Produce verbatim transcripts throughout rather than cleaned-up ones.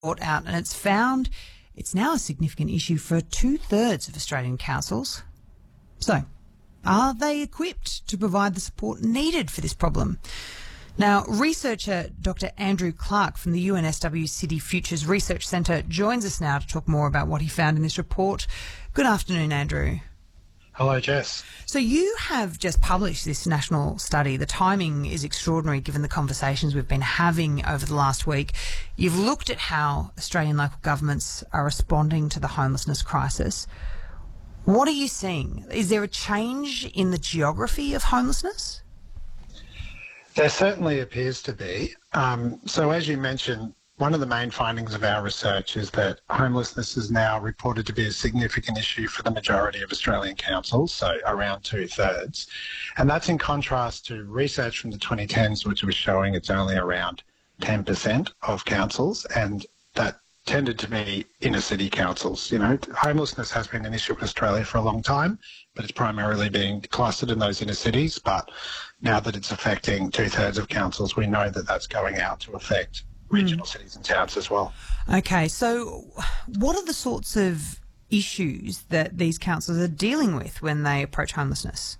report out, and it's found it's now a significant issue for two-thirds of Australian councils. So, are they equipped to provide the support needed for this problem? Now, researcher Doctor Andrew Clark from the U N S W City Futures Research Centre joins us now to talk more about what he found in this report. Good afternoon, Andrew. Hello, Jess. So you have just published this national study. The timing is extraordinary given the conversations we've been having over the last week. You've looked at how Australian local governments are responding to the homelessness crisis. What are you seeing? Is there a change in the geography of homelessness? There certainly appears to be. Um, so as you mentioned, one of the main findings of our research is that homelessness is now reported to be a significant issue for the majority of Australian councils, so around two-thirds. And that's in contrast to research from the twenty tens, which was showing it's only around ten percent of councils, and that tended to be inner city councils. You know, homelessness has been an issue in Australia for a long time, but it's primarily being clustered in those inner cities. But now that it's affecting two-thirds of councils, we know that that's going out to affect regional mm. cities and towns as well. Okay, so what are the sorts of issues that these councils are dealing with when they approach homelessness?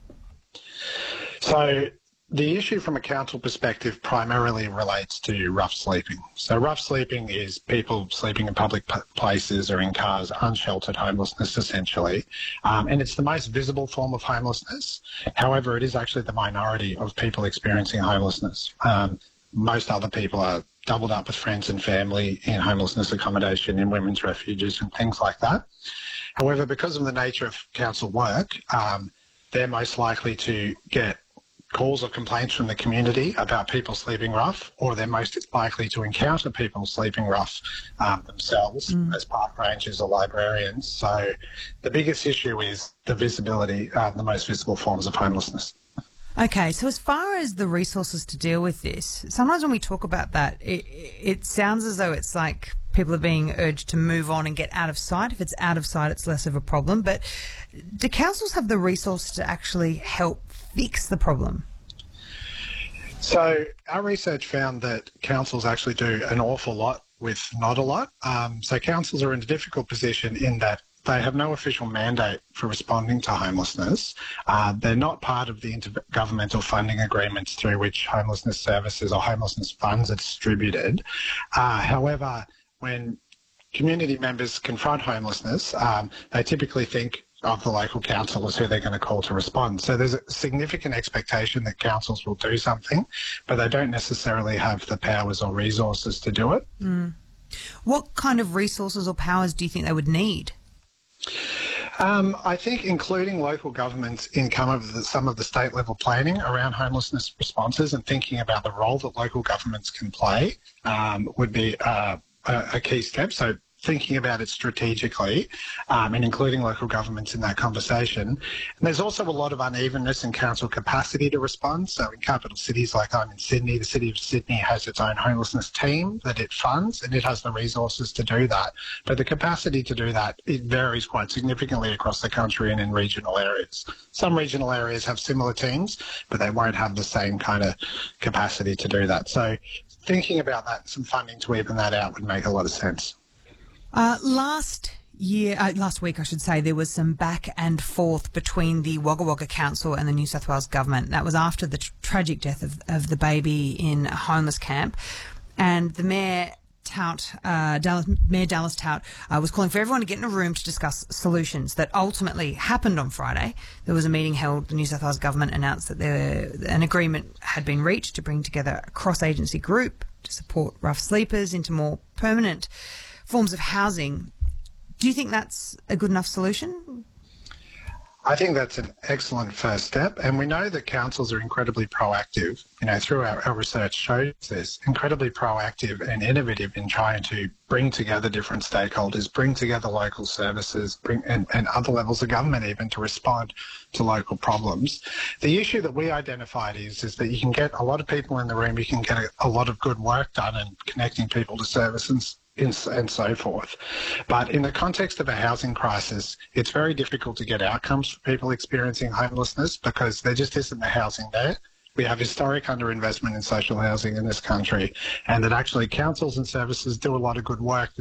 So the issue from a council perspective primarily relates to rough sleeping. So rough sleeping is people sleeping in public p- places or in cars, unsheltered homelessness essentially. Um, and it's the most visible form of homelessness. However, it is actually the minority of people experiencing homelessness. Um, most other people are doubled up with friends and family in homelessness accommodation, in women's refuges and things like that. However, because of the nature of council work, um, they're most likely to get calls or complaints from the community about people sleeping rough, or they're most likely to encounter people sleeping rough um, themselves mm. as park rangers or librarians. So the biggest issue is the visibility, uh, the most visible forms of homelessness. Okay, so as far as the resources to deal with this, sometimes when we talk about that, it, it sounds as though it's like people are being urged to move on and get out of sight. If it's out of sight, it's less of a problem. But do councils have the resources to actually help fix the problem? So our research found that councils actually do an awful lot with not a lot. Um, so councils are in a difficult position in that they have no official mandate for responding to homelessness. Uh, they're not part of the intergovernmental funding agreements through which homelessness services or homelessness funds are distributed. Uh, however, when community members confront homelessness, um, they typically think of the local council as who they're going to call to respond. So there's a significant expectation that councils will do something, but they don't necessarily have the powers or resources to do it. Mm. What kind of resources or powers do you think they would need? Um, I think including local governments in some of, the, some of the state level planning around homelessness responses and thinking about the role that local governments can play um, would be uh, a, a key step. So thinking about it strategically um, and including local governments in that conversation. And there's also a lot of unevenness in council capacity to respond. So in capital cities like I'm in Sydney, the City of Sydney has its own homelessness team that it funds and it has the resources to do that. But the capacity to do that, it varies quite significantly across the country and in regional areas. Some regional areas have similar teams, but they won't have the same kind of capacity to do that. So thinking about that, some funding to even that out would make a lot of sense. Uh, last year, uh, last week, I should say, there was some back and forth between the Wagga Wagga Council and the New South Wales Government. That was after the tr- tragic death of, of the baby in a homeless camp. And the Mayor Tout, uh, Dallas, Mayor Dallas Tout, uh, was calling for everyone to get in a room to discuss solutions. That ultimately happened on Friday. There was a meeting held. The New South Wales Government announced that there, an agreement had been reached to bring together a cross-agency group to support rough sleepers into more permanent forms of housing. Do you think that's a good enough solution? I think that's an excellent first step, and we know that councils are incredibly proactive. You know, through our, our research shows this, incredibly proactive and innovative in trying to bring together different stakeholders, bring together local services, bring and, and other levels of government even to respond to local problems. The issue that we identified is, is that you can get a lot of people in the room, you can get a, a lot of good work done in connecting people to services and so forth. But in the context of a housing crisis, it's very difficult to get outcomes for people experiencing homelessness because there just isn't the housing there. we have historic underinvestment in social housing in this country, and that actually councils and services do a lot of good work